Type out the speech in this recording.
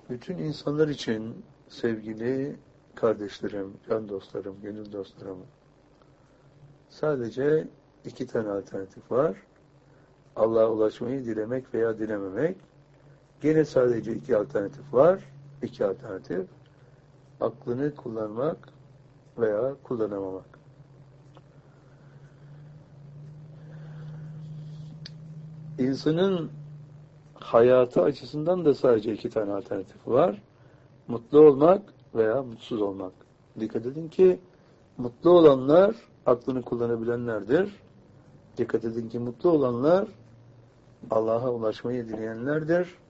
Bütün insanlar için sevgili kardeşlerim, can dostlarım, gönül dostlarım, sadece iki tane alternatif var. Allah'a ulaşmayı dilemek veya dilememek. Gene sadece iki alternatif var. İki alternatif. Aklını kullanmak veya kullanamamak. İnsanın hayatı açısından da sadece iki tane alternatif var. Mutlu olmak veya mutsuz olmak. Dikkat edin ki mutlu olanlar aklını kullanabilenlerdir. Dikkat edin ki mutlu olanlar Allah'a ulaşmayı dileyenlerdir.